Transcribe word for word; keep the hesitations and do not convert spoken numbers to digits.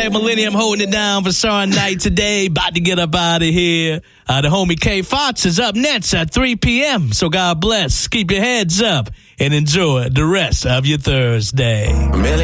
Player Millennium holding it down for Saw Night today. About to get up out of here. Uh, the homie K Fox is up next at three p.m. So God bless. Keep your heads up and enjoy the rest of your Thursday.